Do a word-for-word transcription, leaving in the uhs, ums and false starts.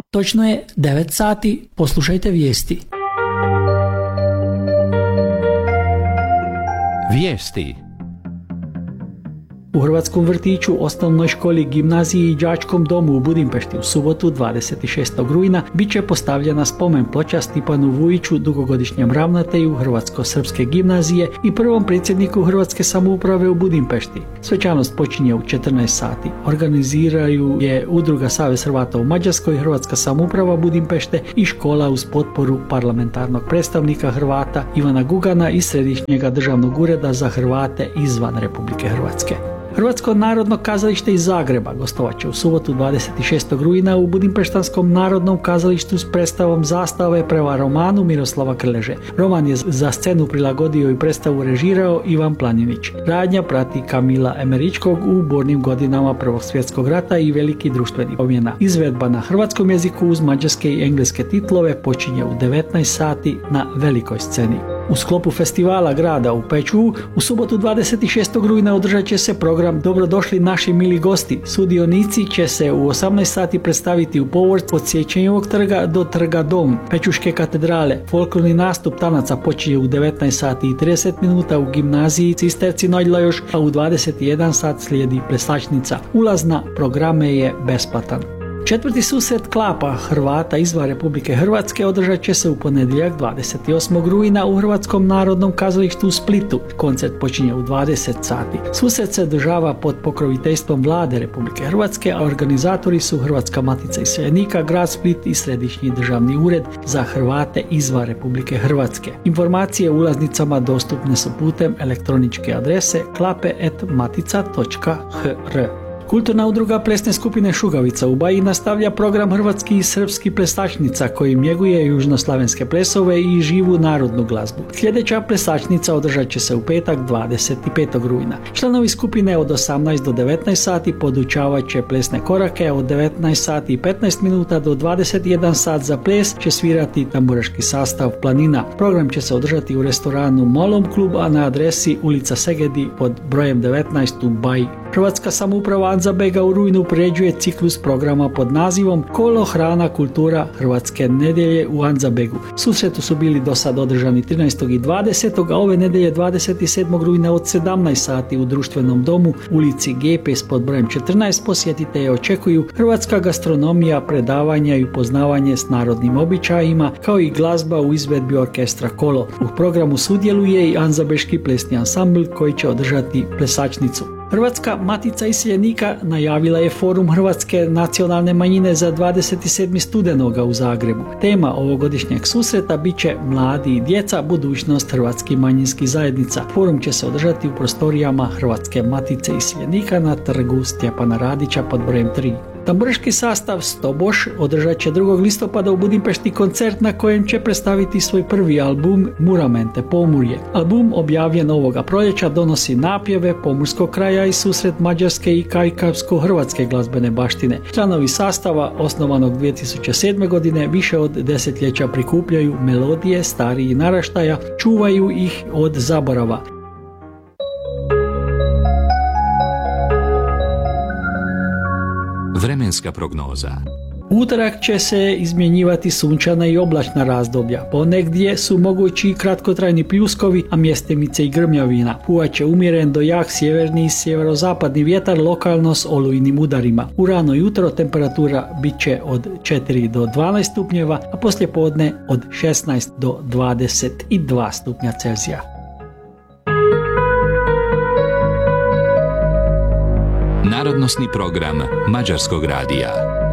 Točno je devet sati, poslušajte vijesti. Vijesti. U Hrvatskom vrtiću, osnovnoj školi, gimnaziji i đačkom domu u Budimpešti u subotu dvadeset šestog rujna bit će postavljena spomen ploča Stipanu Vujiću, dugogodišnjem ravnatelju Hrvatsko-srpske gimnazije i prvom predsjedniku Hrvatske samouprave u Budimpešti. Svečanost počinje u četrnaest sati. Organiziraju je Udruga Savez Hrvata u Mađarskoj, Hrvatska samouprava Budimpešte i škola uz potporu parlamentarnog predstavnika Hrvata Ivana Gugana iz Središnjega državnog ureda za Hrvate izvan Republike Hrvatske. Hrvatsko narodno kazalište iz Zagreba gostovat će u subotu dvadeset šestog rujna u Budimpeštanskom narodnom kazalištu s predstavom Zastave prema romanu Miroslava Krleže. Roman je za scenu prilagodio i predstavu režirao Ivan Planinić. Radnja prati Kamila Emeričkog u burnim godinama Prvog svjetskog rata i veliki društveni promjena. Izvedba na hrvatskom jeziku uz mađarske i engleske titlove počinje u devetnaest sati na velikoj sceni. U sklopu festivala grada u Pečuhu u subotu dvadeset šestog rujna održat će se program Dobrodošli naši mili gosti. Sudionici će se u osamnaest sati predstaviti u povorci od Sjećanjevog trga do trga Dom Pečuške katedrale. Folklorni nastup tanaca počinje u devetnaest sati i trideset minuta u gimnaziji Cisterci Nojdlajoš, a u dvadeset jedan sat slijedi plesačnica. Ulaz na programe je besplatan. Četvrti susret klapa Hrvata izvan Republike Hrvatske održat će se u ponedjeljak dvadeset osmog rujna u Hrvatskom narodnom kazalištu u Splitu. Koncert počinje u dvadeset sati. Susret se održava pod pokroviteljstvom Vlade Republike Hrvatske, a organizatori su Hrvatska matica iseljenika, grad Split i Središnji državni ured za Hrvate izvan Republike Hrvatske. Informacije o ulaznicama dostupne su putem elektroničke adrese klape et matica točka hr. Kulturna udruga plesne skupine Šugavica u Baji nastavlja program hrvatskih i srpskih plesačnica koji njeguje južnoslavenske plesove i živu narodnu glazbu. Sljedeća plesačnica održat će se u petak dvadeset petog rujna. Članovi skupine od osamnaest do devetnaest sati podučavat će plesne korake, od devetnaest sati i petnaest minuta do dvadeset jedan sat za ples će svirati tamburaški sastav Planina. Program će se održati u restoranu Molom klub, a na adresi ulica Segedi pod brojem devetnaest u Baji. Hrvatska samouprava Anzabega u rujnu priređuje ciklus programa pod nazivom Kolo, hrana, kultura Hrvatske nedjelje u Anzabegu. Susretu su bili do sad održani trinaestog i dvadesetog a ove nedjelje dvadeset sedmog rujna od sedamnaest sati u društvenom domu ulici Gepes pod brojem četrnaest. Posjetitelje očekuju hrvatska gastronomija, predavanja i upoznavanje s narodnim običajima, kao i glazba u izvedbi orkestra Kolo. U programu sudjeluje i Anzabeški plesni ansambl koji će održati plesačnicu. Hrvatska matica iseljenika najavila je forum Hrvatske nacionalne manjine za dvadeset sedmog studenoga u Zagrebu. Tema ovogodišnjeg susreta bit će mladi i djeca, budućnost hrvatskih manjinskih zajednica. Forum će se održati u prostorijama Hrvatske matice iseljenika na trgu Stjepana Radića pod brojem tri. Tamburaški sastav Stoboš održat će drugog listopada u Budimpešti koncert na kojem će predstaviti svoj prvi album Muramente, Pomurje. Album objavljen ovoga proljeća donosi napjeve pomurskog kraja i susret mađarske i kajkavsko-hrvatske glazbene baštine. Članovi sastava, osnovanog dvije tisuće sedme. godine, više od desetljeća prikupljaju melodije starijih naraštaja, čuvaju ih od zaborava. Vremenska prognoza. Utorak će se izmjenjivati sunčana i oblačna razdoblja. Ponegdje su mogući kratkotrajni pljuskovi, a mjestimice i grmljavina. Puhat će umjeren do jak sjeverni i sjeverozapadni vjetar, lokalno s olujnim udarima. U rano jutro temperatura bit će od četiri do dvanaest stupnjeva, a poslijepodne od šesnaest do dvadeset dva stupnja Celzija. Narodnosni program Mađarskog radija.